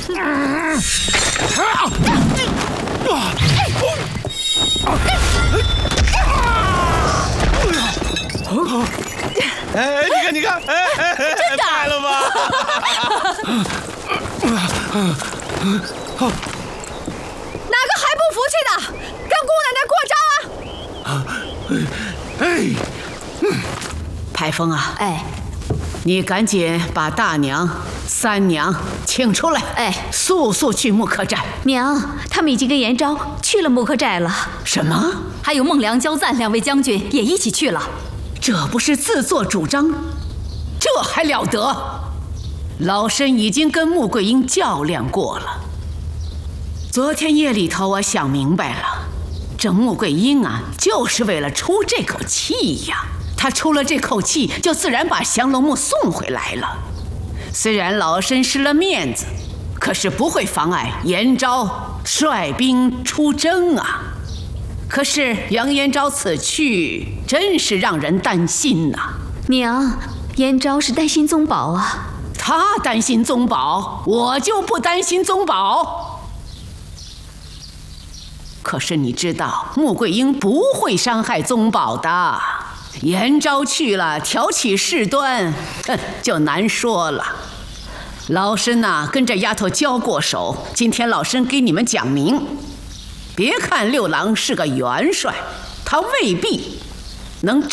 哎，你看，哎， 真的败了吧？ 哪个还不服气的，跟姑奶奶过招啊！ 排风啊， 哎， 你赶紧把大娘、三娘请出来， 哎， 速速去木刻寨。 娘，他们已经跟延昭去了木刻寨了。 什么？ 还有孟良、焦赞两位将军也一起去了。 这不是自作主张？这还了得！老身已经跟穆桂英较量过了。昨天夜里头，我想明白了，这穆桂英啊，就是为了出这口气呀。她出了这口气，就自然把降龙木送回来了。虽然老身失了面子，可是不会妨碍延昭率兵出征啊。可是杨延昭此去，真是让人担心呐。 娘，延昭是担心宗保啊。 他担心宗保，我就不担心宗保。可是你知道，穆桂英不会伤害宗保的。延昭去了，挑起事端，就难说了。老身呐，跟这丫头交过手，今天老身给你们讲明。别看六郎是个元帅，他未必能